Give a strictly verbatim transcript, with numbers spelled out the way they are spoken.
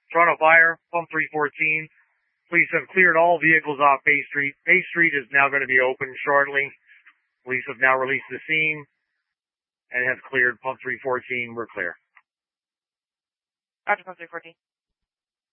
Toronto Fire, pump three fourteen. Police have cleared all vehicles off Bay Street. Bay Street is now going to be open shortly. Police have now released the scene and have cleared pump three fourteen. We're clear. Roger, pump three fourteen.